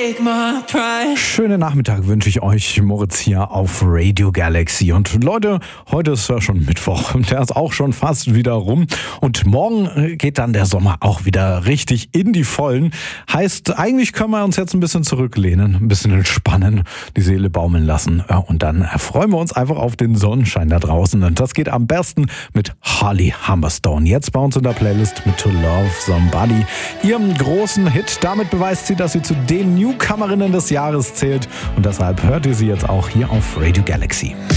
Schönen Nachmittag wünsche ich euch, Moritz hier auf Radio Galaxy. Und Leute, heute ist ja schon Mittwoch und der ist auch schon fast wieder rum. Und morgen geht dann der Sommer auch wieder richtig in die Vollen. Heißt, eigentlich können wir uns jetzt ein bisschen zurücklehnen, ein bisschen entspannen, die Seele baumeln lassen. Und dann freuen wir uns einfach auf den Sonnenschein da draußen. Und das geht am besten mit Holly Humberstone. Jetzt bei uns in der Playlist mit To Love Somebody. Ihrem großen Hit. Damit beweist sie, dass sie zu den Newcomerinnen des Jahres zählt. Und deshalb hört ihr sie jetzt auch hier auf Radio Galaxy.